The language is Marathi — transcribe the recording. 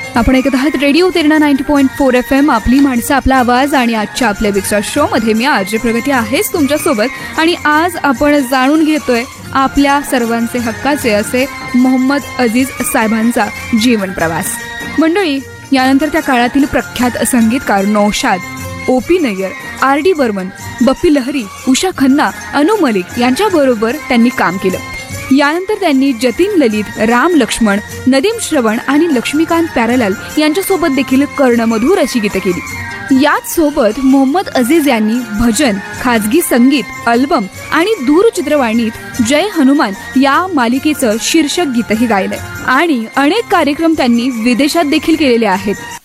आपण ऐकत आहात रेडिओ तेरणा 90.4 FM, आपली माणसं आपला आवाज. आणि आजच्या आपल्या बिग स्टार शो मध्ये मी आरजे प्रगती आहेच तुमच्यासोबत. आणि आज आपण जाणून घेतोय आपल्या सर्वांचे हक्काचे असे मोहम्मद अजीज साहेबांचा जीवन प्रवास. मंडळी, यानंतर त्या काळातील प्रख्यात संगीतकार नौशाद, OP नय्यर, RD बर्मन, बप्पी लहरी, उषा खन्ना, अनु मलिक यांच्याबरोबर त्यांनी काम केलं. यानंतर त्यांनी जतीन ललित, राम लक्ष्मण, नदीम श्रवण आणि लक्ष्मीकांत प्यारेलाल यांच्यासोबत देखील कर्णमधुर अशी गीतं केली. याच सोबत मोहम्मद अजीज यांनी भजन, खाजगी संगीत, अल्बम आणि दूरचित्रवाणीत जय हनुमान या मालिकेचं शीर्षक गीतही गायलंय. आणि अनेक कार्यक्रम त्यांनी विदेशात देखील केलेले आहेत.